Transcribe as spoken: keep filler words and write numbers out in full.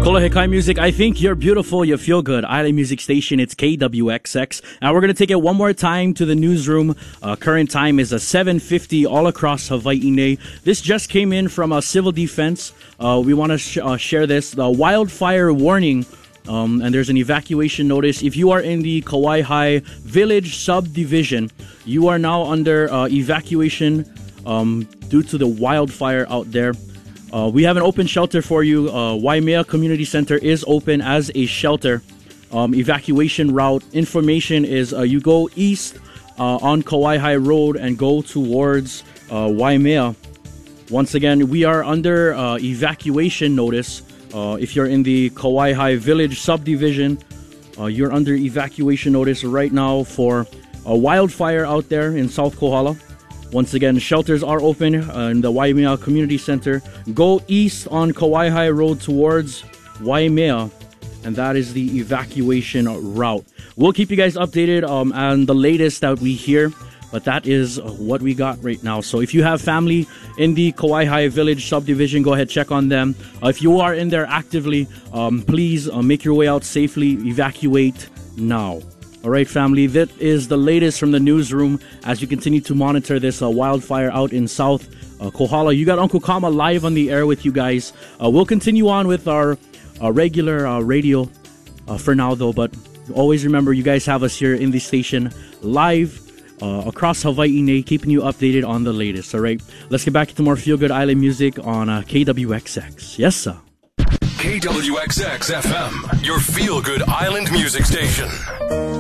Kolohekai Music, I think you're beautiful, you feel good. Island Music Station, it's K W X X. Now we're going to take it one more time to the newsroom. Uh, current time is a seven fifty all across Hawaii. This just came in from a civil defense. Uh, we want to sh- uh, share this. The wildfire warning, um, and there's an evacuation notice. If you are in the Kauai Village subdivision, you are now under uh, evacuation um, due to the wildfire out there. Uh, we have an open shelter for you. Uh, Waimea Community Center is open as a shelter. Um, evacuation route information is uh, you go east uh, on Kauai Road and go towards uh, Waimea. Once again, we are under uh, evacuation notice. Uh, if you're in the Kauai Village subdivision, uh, you're under evacuation notice right now for a wildfire out there in South Kohala. Once again, shelters are open uh, in the Waimea Community Center. Go east on Kauai Road towards Waimea, and that is the evacuation route. We'll keep you guys updated um, on the latest that we hear, but that is what we got right now. So if you have family in the Kauai Village subdivision, go ahead, check on them. Uh, if you are in there actively, um, please uh, make your way out safely. Evacuate now. All right, family, that is the latest from the newsroom as you continue to monitor this uh, wildfire out in South uh, Kohala. You got Uncle Kama live on the air with you guys. Uh, we'll continue on with our uh, regular uh, radio uh, for now, though. But always remember, you guys have us here in the station live uh, across Hawaii, keeping you updated on the latest. All right, let's get back to more feel-good island music on uh, K W X X. Yes, sir. K W X X F M, your feel-good island music station.